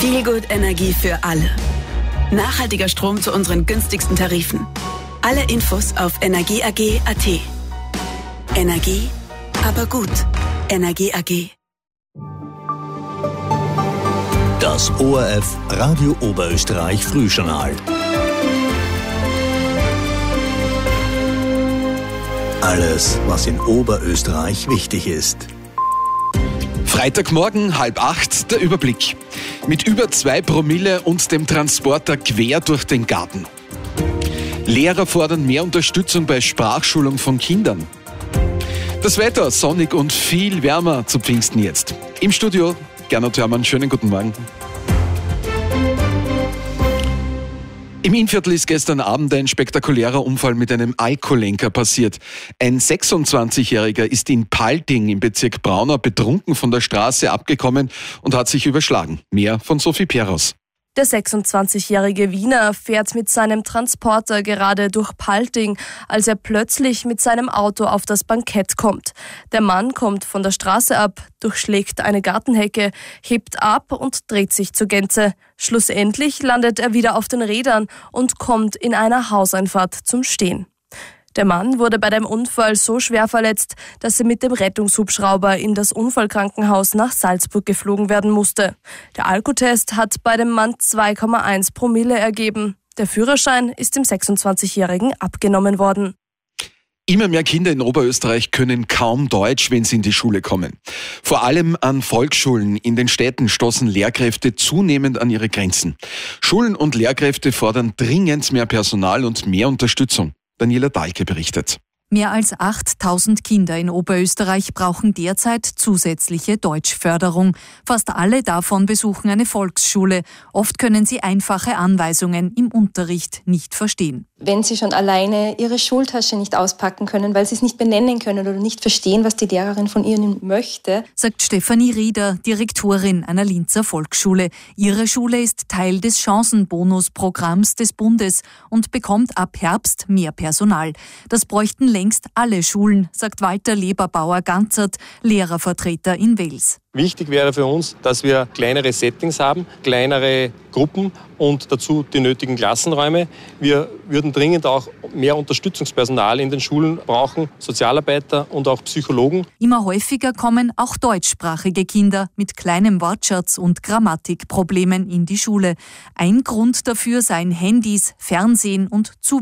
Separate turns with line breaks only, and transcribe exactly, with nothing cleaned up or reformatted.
Feelgood Energie für alle. Nachhaltiger Strom zu unseren günstigsten Tarifen. Alle Infos auf energie a g punkt a t. Energie, aber gut. Energie A G.
Das O R F Radio Oberösterreich Frühjournal. Alles, was in Oberösterreich wichtig ist.
Freitagmorgen, halb acht, der Überblick. Mit über zwei Promille und dem Transporter quer durch den Garten. Lehrer fordern mehr Unterstützung bei Sprachschulung von Kindern. Das Wetter sonnig und viel wärmer zu Pfingsten jetzt. Im Studio Gernot Hörmann, schönen guten Morgen. Im Innviertel ist gestern Abend ein spektakulärer Unfall mit einem Alkoholenker passiert. Ein sechsundzwanzigjähriger ist in Palting im Bezirk Braunau betrunken von der Straße abgekommen und hat sich überschlagen. Mehr von Sophie Peros.
Der sechsundzwanzigjährige Wiener fährt mit seinem Transporter gerade durch Palting, als er plötzlich mit seinem Auto auf das Bankett kommt. Der Mann kommt von der Straße ab, durchschlägt eine Gartenhecke, hebt ab und dreht sich zur Gänze. Schlussendlich landet er wieder auf den Rädern und kommt in einer Hauseinfahrt zum Stehen. Der Mann wurde bei dem Unfall so schwer verletzt, dass er mit dem Rettungshubschrauber in das Unfallkrankenhaus nach Salzburg geflogen werden musste. Der Alkotest hat bei dem Mann zwei Komma eins Promille ergeben. Der Führerschein ist dem sechsundzwanzigjährigen abgenommen worden.
Immer mehr Kinder in Oberösterreich können kaum Deutsch, wenn sie in die Schule kommen. Vor allem an Volksschulen in den Städten stoßen Lehrkräfte zunehmend an ihre Grenzen. Schulen und Lehrkräfte fordern dringend mehr Personal und mehr Unterstützung. Daniela Dahlke berichtet.
Mehr als achttausend Kinder in Oberösterreich brauchen derzeit zusätzliche Deutschförderung. Fast alle davon besuchen eine Volksschule. Oft können sie einfache Anweisungen im Unterricht nicht verstehen.
Wenn sie schon alleine ihre Schultasche nicht auspacken können, weil sie es nicht benennen können oder nicht verstehen, was die Lehrerin von ihnen möchte,
sagt Stefanie Rieder, Direktorin einer Linzer Volksschule. Ihre Schule ist Teil des Chancenbonusprogramms des Bundes und bekommt ab Herbst mehr Personal. Das bräuchten längst alle Schulen, sagt Walter Leberbauer-Ganzert, Lehrervertreter in Wels.
Wichtig wäre für uns, dass wir kleinere Settings haben, kleinere Gruppen und dazu die nötigen Klassenräume. Wir würden dringend auch mehr Unterstützungspersonal in den Schulen brauchen, Sozialarbeiter und auch Psychologen.
Immer häufiger kommen auch deutschsprachige Kinder mit kleinem Wortschatz und Grammatikproblemen in die Schule. Ein Grund dafür seien Handys, Fernsehen und zu